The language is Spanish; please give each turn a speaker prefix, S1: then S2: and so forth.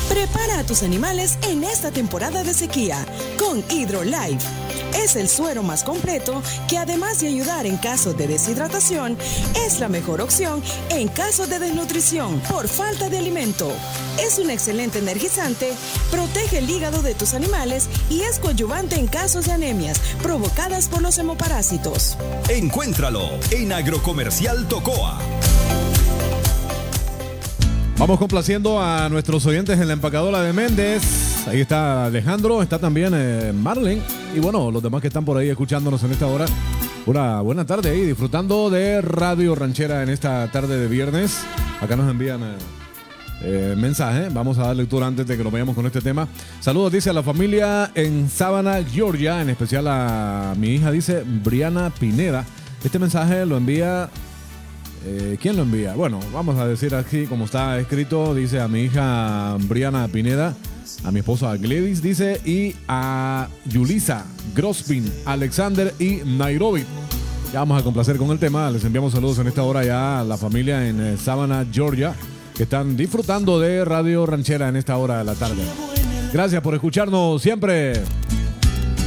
S1: Prepara a tus animales en esta temporada de sequía con HydroLife. Es el suero más completo que, además de ayudar en caso de deshidratación, es la mejor opción en caso de desnutrición por falta de alimento. Es un excelente energizante, protege el hígado de tus animales y es coadyuvante en casos de anemias provocadas por los hemoparásitos.
S2: Encuéntralo en Agrocomercial Tocoa.
S3: Vamos complaciendo a nuestros oyentes en la empacadora de Méndez. Ahí está Alejandro, está también Marlene. Y bueno, los demás que están por ahí escuchándonos en esta hora. Una buena tarde ahí, disfrutando de Radio Ranchera en esta tarde de viernes. Acá nos envían mensaje. Vamos a dar lectura antes de que nos vayamos con este tema. Saludos, dice, a la familia en Savannah, Georgia. En especial a mi hija, dice Briana Pineda. Este mensaje lo envía... ¿quién lo envía? Bueno, vamos a decir aquí como está escrito. Dice a mi hija Briana Pineda, a mi esposa Gladys, dice, y a Yulisa, Grospin, Alexander y Nairobi. Ya vamos a complacer con el tema. Les enviamos saludos en esta hora ya a la familia en Savannah, Georgia, que están disfrutando de Radio Ranchera en esta hora de la tarde. Gracias por escucharnos siempre.